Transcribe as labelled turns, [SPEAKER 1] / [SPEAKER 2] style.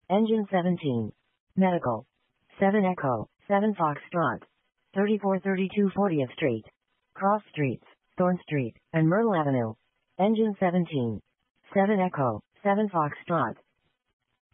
[SPEAKER 1] Engine 17. Medical. 7 Echo, 7 Foxtrot. 3432 40th Street. Cross Streets, Thorn Street, and Myrtle Avenue. Engine 17. 7 Echo, 7 Foxtrot.